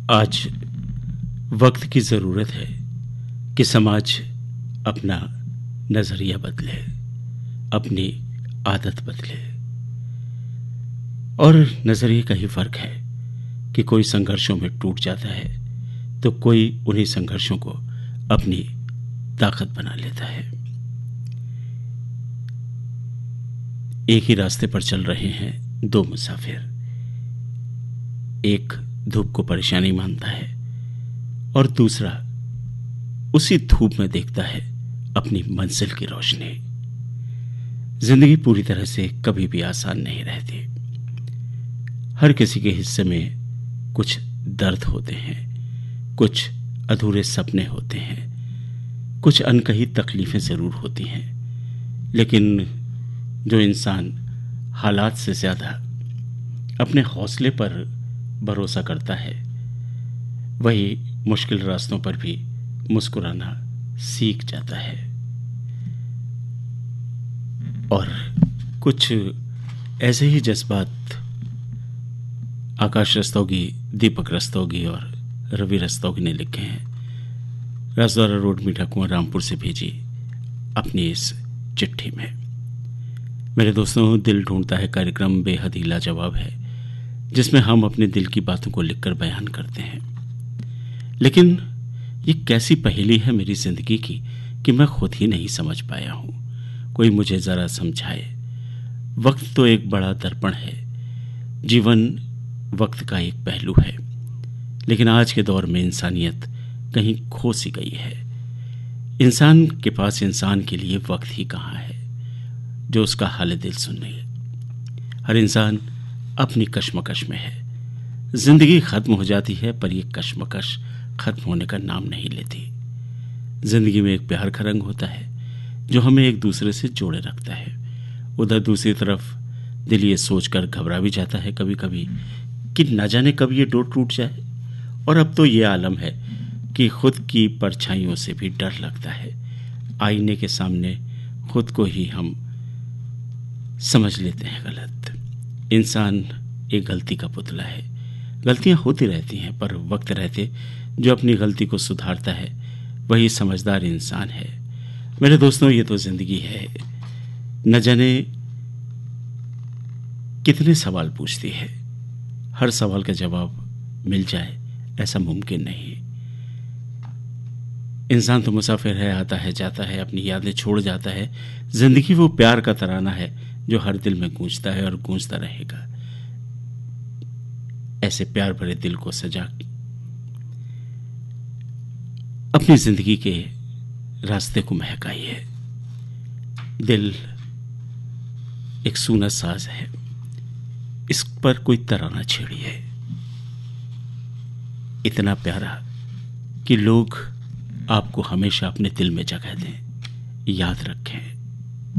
आज वक्त की ज़रूरत है कि समाज अपना नज़रिया बदले, अपनी आदत बदले। और नज़रिए का ही फ़र्क है कि कोई संघर्षों में टूट जाता है तो कोई उन्हीं संघर्षों को अपनी ताकत बना लेता है। एक ही रास्ते पर चल रहे हैं दो मुसाफिर। एक धूप को परेशानी मानता है और दूसरा उसी धूप में देखता है अपनी मंजिल की रोशनी। जिंदगी पूरी तरह से कभी भी आसान नहीं रहती। हर किसी के हिस्से में कुछ दर्द होते हैं, कुछ अधूरे सपने होते हैं, कुछ अनकही तकलीफें जरूर होती हैं। लेकिन जो इंसान हालात से ज्यादा अपने हौसले पर भरोसा करता है वही मुश्किल रास्तों पर भी मुस्कुराना सीख जाता है। और कुछ ऐसे ही जज्बात आकाश रस्तोगी, दीपक रस्तोगी और रवि रस्तोगी ने लिखे हैं। राजद्वारा रोड, मीठा कुआं, रामपुर से भेजी अपनी इस चिट्ठी में। मेरे दोस्तों, दिल ढूंढता है कार्यक्रम बेहद ही लाजवाब है जिसमें हम अपने दिल की बातों को लिखकर बयान करते हैं। लेकिन ये कैसी पहेली है मेरी जिंदगी की कि मैं खुद ही नहीं समझ पाया हूं। कोई मुझे जरा समझाए। वक्त तो एक बड़ा दर्पण है, जीवन वक्त का एक पहलू है, लेकिन आज के दौर में इंसानियत कहीं खो सी गई है। इंसान के पास इंसान के लिए वक्त ही कहाँ है जो उसका हाल दिल सुने। हर इंसान अपनी कश्मकश में है। जिंदगी खत्म हो जाती है पर यह कश्मकश खत्म होने का नाम नहीं लेती। जिंदगी में एक प्यार का रंग होता है जो हमें एक दूसरे से जोड़े रखता है। उधर दूसरी तरफ दिल ये सोचकर घबरा भी जाता है कभी कभी कि न जाने कब ये डोर टूट जाए। और अब तो ये आलम है कि खुद की परछाइयों से भी डर लगता है। आईने के सामने खुद को ही हम समझ लेते हैं गलत। इंसान एक गलती का पुतला है। गलतियां होती रहती हैं पर वक्त रहते जो अपनी गलती को सुधारता है वही समझदार इंसान है। मेरे दोस्तों, ये तो जिंदगी है, न जाने कितने सवाल पूछती है। हर सवाल का जवाब मिल जाए ऐसा मुमकिन नहीं। इंसान तो मुसाफिर है, आता है जाता है, अपनी यादें छोड़ जाता है। जिंदगी वो प्यार का तराना है जो हर दिल में गूंजता है और गूंजता रहेगा। ऐसे प्यार भरे दिल को सजा अपनी जिंदगी के रास्ते को महकाइए। दिल एक सूना साज है, इस पर कोई तराना छेड़िए। इतना प्यारा कि लोग आपको हमेशा अपने दिल में जगह दें। याद रखें।